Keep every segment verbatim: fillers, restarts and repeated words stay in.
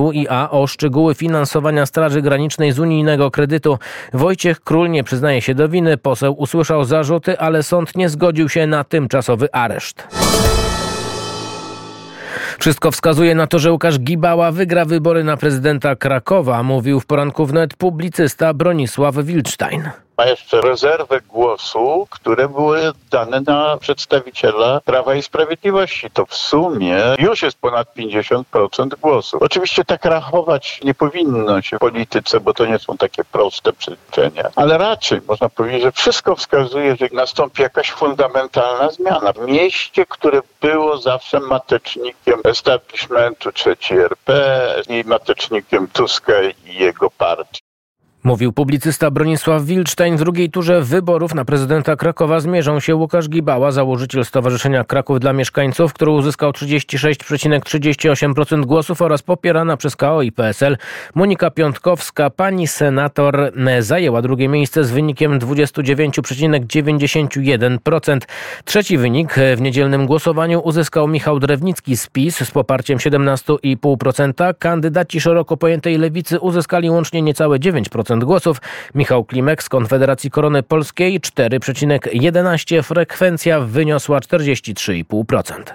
W I A o szczegóły finansowania Straży Granicznej z unijnego kredytu. Wojciech Król nie przyznaje się do winy. Poseł usłyszał zarzuty, ale sąd nie zgodził się na tymczasowy areszt. Wszystko wskazuje na to, że Łukasz Gibała wygra wybory na prezydenta Krakowa, mówił w poranku wnet publicysta Bronisław Wildstein. Ma jeszcze rezerwę głosu, które były dane na przedstawiciela Prawa i Sprawiedliwości. To w sumie już jest ponad pięćdziesiąt procent głosu. Oczywiście tak rachować nie powinno się w polityce, bo to nie są takie proste przeliczenia. Ale raczej można powiedzieć, że wszystko wskazuje, że nastąpi jakaś fundamentalna zmiana. W mieście, które było zawsze matecznikiem establishmentu trzeciej R P i matecznikiem Tuska i jego partii. Mówił publicysta Bronisław Wildstein. W drugiej turze wyborów na prezydenta Krakowa zmierzą się Łukasz Gibała, założyciel Stowarzyszenia Kraków dla Mieszkańców, który uzyskał trzydzieści sześć przecinek trzydzieści osiem procent głosów, oraz popierana przez K O i P S L Monika Piątkowska. Pani senator zajęła drugie miejsce z wynikiem dwadzieścia dziewięć przecinek dziewięćdziesiąt jeden procent. Trzeci wynik w niedzielnym głosowaniu uzyskał Michał Drewnicki z PiS z poparciem siedemnaście przecinek pięć procent. Kandydaci szeroko pojętej lewicy uzyskali łącznie niecałe dziewięć procent głosów. Michał Klimek z Konfederacji Korony Polskiej cztery przecinek jedenaście procent. Frekwencja wyniosła czterdzieści trzy przecinek pięć procent.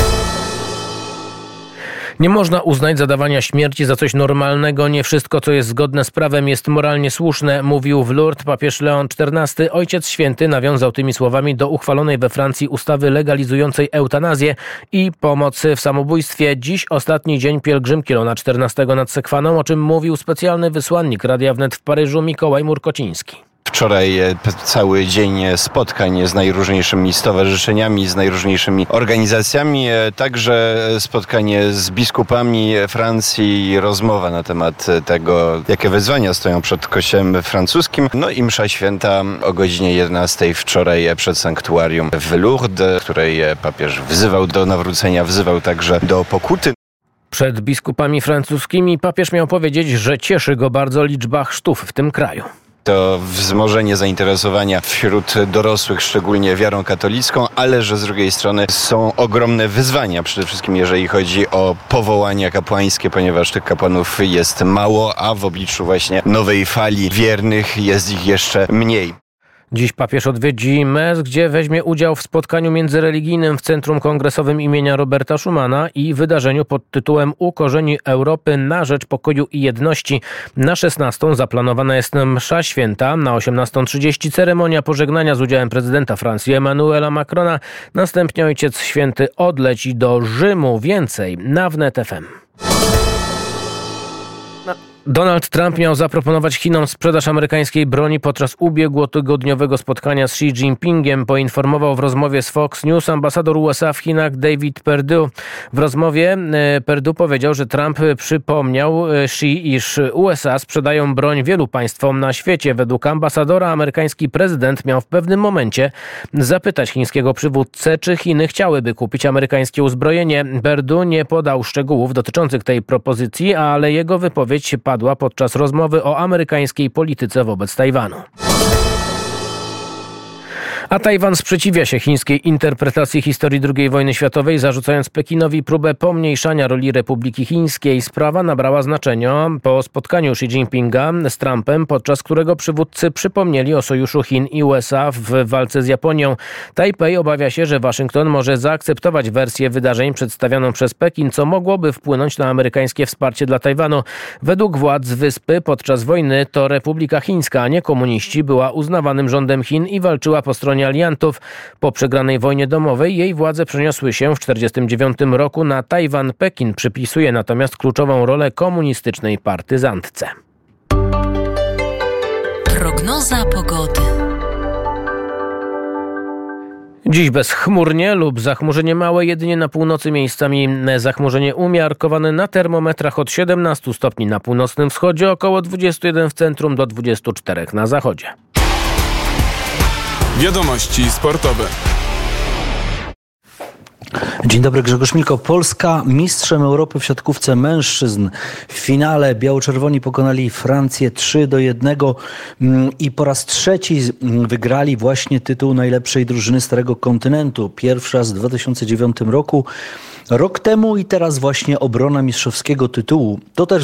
Nie można uznać zadawania śmierci za coś normalnego. Nie wszystko, co jest zgodne z prawem, jest moralnie słuszne, mówił w Lourdes papież Leon czternasty. Ojciec Święty nawiązał tymi słowami do uchwalonej we Francji ustawy legalizującej eutanazję i pomoc w samobójstwie. Dziś ostatni dzień pielgrzymki Leona czternastego nad Sekwaną, o czym mówił specjalny wysłannik Radia Wnet w Paryżu Mikołaj Murkociński. Wczoraj cały dzień spotkań z najróżniejszymi stowarzyszeniami, z najróżniejszymi organizacjami, także spotkanie z biskupami Francji, rozmowa na temat tego, jakie wyzwania stoją przed kościołem francuskim. No i msza święta o godzinie jedenastej wczoraj przed sanktuarium w Lourdes, w której papież wzywał do nawrócenia, wzywał także do pokuty. Przed biskupami francuskimi papież miał powiedzieć, że cieszy go bardzo liczba chrztów w tym kraju. To wzmożenie zainteresowania wśród dorosłych, szczególnie wiarą katolicką, ale że z drugiej strony są ogromne wyzwania, przede wszystkim jeżeli chodzi o powołania kapłańskie, ponieważ tych kapłanów jest mało, a w obliczu właśnie nowej fali wiernych jest ich jeszcze mniej. Dziś papież odwiedzi Metz, gdzie weźmie udział w spotkaniu międzyreligijnym w Centrum Kongresowym imienia Roberta Schumana i wydarzeniu pod tytułem Ukorzeni Europy na rzecz pokoju i jedności. Na szesnastą zaplanowana jest msza święta, na osiemnastą trzydzieści ceremonia pożegnania z udziałem prezydenta Francji Emmanuela Macrona. Następnie Ojciec Święty odleci do Rzymu. Więcej na Wnet F M. Donald Trump miał zaproponować Chinom sprzedaż amerykańskiej broni podczas ubiegłotygodniowego spotkania z Xi Jinpingiem, poinformował w rozmowie z Fox News ambasador U S A w Chinach David Perdue. W rozmowie Perdue powiedział, że Trump przypomniał Xi, iż U S A sprzedają broń wielu państwom na świecie. Według ambasadora amerykański prezydent miał w pewnym momencie zapytać chińskiego przywódcę, czy Chiny chciałyby kupić amerykańskie uzbrojenie. Perdue nie podał szczegółów dotyczących tej propozycji, ale jego wypowiedź padła podczas rozmowy o amerykańskiej polityce wobec Tajwanu. A Tajwan sprzeciwia się chińskiej interpretacji historii drugiej wojny światowej, zarzucając Pekinowi próbę pomniejszania roli Republiki Chińskiej. Sprawa nabrała znaczenia po spotkaniu Xi Jinpinga z Trumpem, podczas którego przywódcy przypomnieli o sojuszu Chin i U S A w walce z Japonią. Tajpej obawia się, że Waszyngton może zaakceptować wersję wydarzeń przedstawioną przez Pekin, co mogłoby wpłynąć na amerykańskie wsparcie dla Tajwanu. Według władz wyspy podczas wojny to Republika Chińska, a nie komuniści, była uznawanym rządem Chin i walczyła po stronie aliantów. Po przegranej wojnie domowej jej władze przeniosły się w tysiąc dziewięćset czterdziestym dziewiątym roku na Tajwan. Pekin przypisuje natomiast kluczową rolę komunistycznej partyzantce. Prognoza pogody. Dziś bezchmurnie lub zachmurzenie małe, jedynie na północy miejscami zachmurzenie umiarkowane, na termometrach od siedemnastu stopni na północnym wschodzie, około dwudziestu jeden w centrum do dwudziestu czterech na zachodzie. Wiadomości sportowe. Dzień dobry, Grzegorz Milko. Polska mistrzem Europy w siatkówce mężczyzn. W finale biało-czerwoni pokonali Francję trzy do jednego i po raz trzeci wygrali właśnie tytuł najlepszej drużyny Starego Kontynentu. Pierwszy raz w dwa tysiące dziewiątym roku. Rok temu i teraz właśnie obrona mistrzowskiego tytułu. To też